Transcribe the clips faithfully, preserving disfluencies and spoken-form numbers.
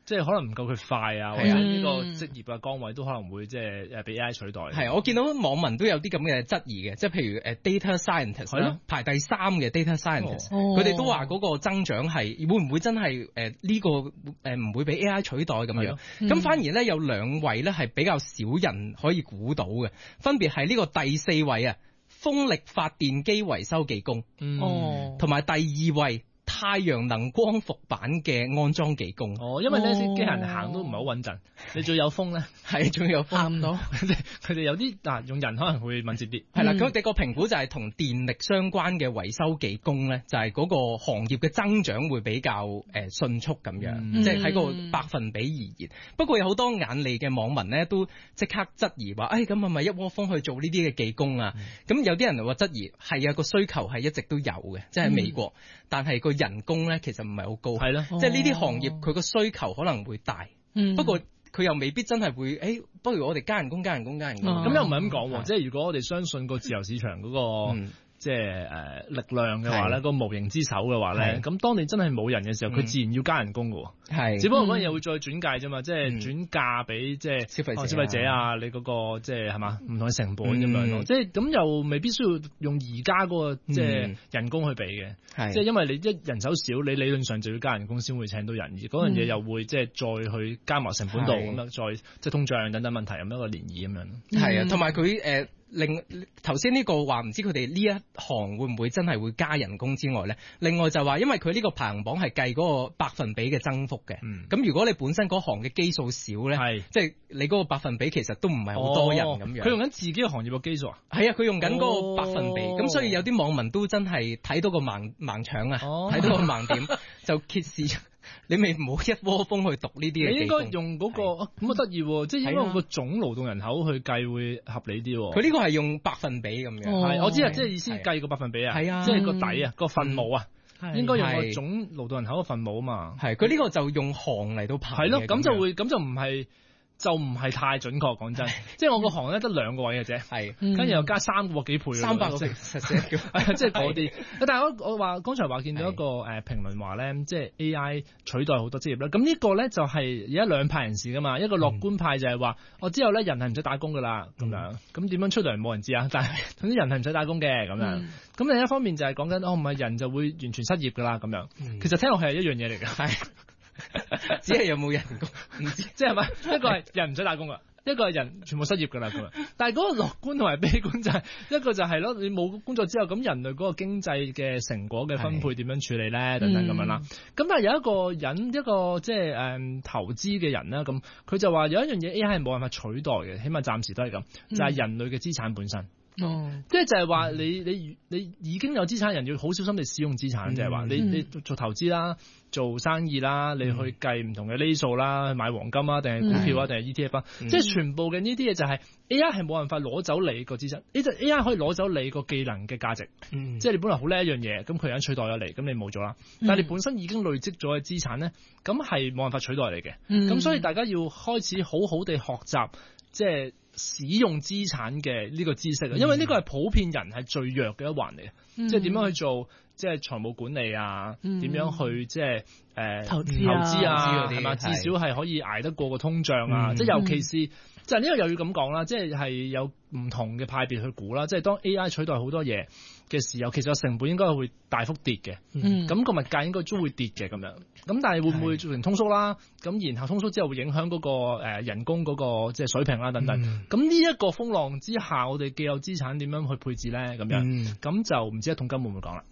即係可能唔夠佢快啊，或者呢個職業嘅崗位都可能會即係誒被 A I 取代。 係，我見到網民都有啲咁嘅質疑嘅，即係譬如誒 data scientist 啦，排第三嘅 data scientist，佢哋、哦、都話嗰個增長係會唔會真係誒呢個誒唔會被 A I 取代咁樣？咁、嗯、反而咧有兩位咧係比較少人可以估到嘅，分別係呢個第四位啊，風力發電機維修技工，哦、嗯，同埋第二位。太陽能光伏板嘅安裝技工， 哦，因為咧啲機械人行都唔係好穩陣，你仲有風咧， 係仲有風唔到， 佢哋有啲嗱用人可能會敏捷啲， 係啦、嗯，佢哋個評估就係同電力相關嘅維修技工咧，就係、是、嗰個行業嘅增長會比較誒迅速咁樣，嗯、即係喺個百分比而言。不過有好多眼利嘅網民咧都即刻質疑話，誒咁係咪一窩蜂去做呢啲嘅技工啊？咁、嗯、有啲人話質疑係啊，個需求係一直都有嘅，即係美國，嗯、但係個人工咧其實唔係好高，係咯，即係呢啲行業佢個需求可能會大，嗯、不過佢又未必真係會，誒、欸，不如我哋加人工、加人工、加人工，咁、嗯、 又唔係咁講，即係如果我哋相信個自由市場嗰、那個。嗯即係誒力量嘅話咧，個無形之手嘅話咧，咁當你真係冇人嘅時候，佢自然要加人工嘅喎。係，只不過嗰樣嘢會再轉介啫嘛，即係轉嫁俾即係消費者消費者啊，你嗰個即係係嘛唔同嘅成本咁樣咯。即係咁又未必需要用而家嗰個即係人工去俾嘅。係，即係因為你一人手少，你理論上就要加人工先會請到人，而嗰樣嘢又會即係再去加埋成本度咁樣，再即係通脹等等問題咁樣一個漣漪咁樣。係啊，同埋佢誒。另頭先呢個話唔知佢哋呢一行會唔會真係會加人工之外咧，另外就話因為佢呢個排行榜係計嗰個百分比嘅增幅嘅，咁、嗯、如果你本身嗰行嘅基數少咧，即係你嗰個百分比其實都唔係好多人咁樣。佢、哦、用緊自己嘅行業嘅基數啊？係啊，佢用緊嗰個百分比，咁、哦、所以有啲網民都真係睇到個盲盲腸啊，睇、哦、到個盲點就揭示。你咪唔好一窩蜂去讀呢啲嘅，你應該用嗰、那個咁啊得意喎，即係應該用個總勞動人口去計會合理啲喎。佢呢個係用百分比咁樣，係、哦、我知啊，即係意思計個百分比啊，係啊，即係個底啊，個分母啊，應該用個總勞動人口嘅分母啊嘛。係佢呢個就用行嚟到排，係咯，咁就會咁就唔係。就唔係太準確，講真，即係我個行咧得兩個位嘅啫，係，跟住又加三個幾倍，三百個實寫，即係嗰啲。但係我我話剛才話見到一個誒評論話咧，即係 A I 取代好多職業啦。咁呢個咧就係而家兩派人士噶嘛，一個樂觀派就係話，我之後咧人係唔使打工噶啦，咁樣，咁點樣出嚟冇人知啊。但係總之人係唔使打工嘅咁樣。咁另一方面就係講緊，哦唔係人就會完全失業噶啦咁樣。其實聽落係一樣嘢嚟㗎。係。只係有冇人工唔知，即係咪一個係人唔使打工噶，一個係人全部失業噶啦咁樣。但係嗰個樂觀同埋悲觀就係、是、一個就係咯，你冇工作之後，咁人類嗰個經濟嘅成果嘅分配點樣處理咧？等等咁樣啦。咁、嗯、但係有一個人一個即係誒投資嘅人啦，咁佢就話有一樣嘢 A I 係冇辦法取代嘅，起碼暫時都係咁，就係、是、人類嘅資產本身。嗯哦，即係就係話你你你已經有資產人要好小心地使用資產，就係、是、話你你做投資啦，做生意啦，你去計唔同嘅厘數啦，去買黃金啊，定係股票啊，定係 E T F 啊，即係全部嘅呢啲嘢就係 A I 係冇辦法攞走你個資產，A I 可以攞走你個技能嘅價值，嗯、即係你本來好叻一樣嘢，咁佢有人取代咗你，咁你冇咗啦，但係你本身已經累積咗嘅資產咧，咁係冇辦法取代你嘅，咁、嗯、所以大家要開始好好地學習，即係。使用資產嘅呢個知識啊，因為呢個係普遍人係最弱嘅一環嚟嘅，嗯、即係點樣去做即係財務管理啊，點、嗯、樣去即係誒投資啊，投資啊，係嘛？至少係可以捱得過個通脹啊，嗯、即係尤其是即係呢個又要咁講啦，即係係有唔同嘅派別去估啦，即係當 A I 取代好多嘢嘅時候，其實個成本應該會大幅跌嘅，咁個物價應該都會跌嘅咁樣。咁但係會唔會造成通縮啦？咁然後通縮之後會影響嗰個誒人工嗰個即係水平啦等等。咁呢一個風浪之下，我哋既有資產點樣去配置咧？咁樣咁、嗯、就唔知一桶金會唔會講啦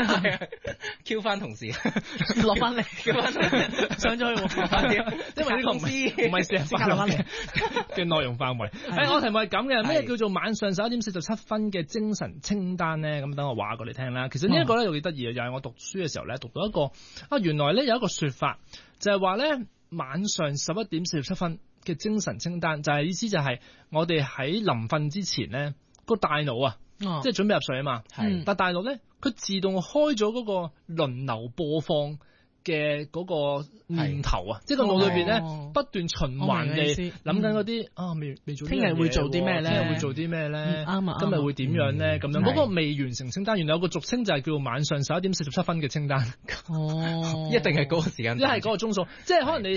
？Q 翻同事落翻嚟，Q 翻上咗去落翻啲，因為呢個唔係唔係成日翻落嘅嘅內容範圍。誒，我題目係咁嘅，咩叫做晚上十一點四十七分嘅精神清單咧？咁等我話過你聽啦。其實呢一個咧又幾得意嘅，又係我讀書嘅時候咧讀到一個啊，原來咧有一個說法就係話咧晚上十一點四十七分嘅精神清單，就係、是、意思就係我哋喺臨瞓之前咧個大腦啊，哦、即係準備入睡啊嘛。係，但大腦咧佢自動開咗嗰個輪流播放嘅嗰個念頭啊，即係個腦裏邊咧不斷循環地諗緊嗰啲啊未未做，聽日會做啲咩咧？聽日會做啲咩咧？啱啊！今日會點樣咧？咁樣嗰個未完成清單，原來有個俗稱就係叫做晚上十一點四十七分嘅清單。哦，一定係嗰個時間，一係嗰個鐘數，即係可能你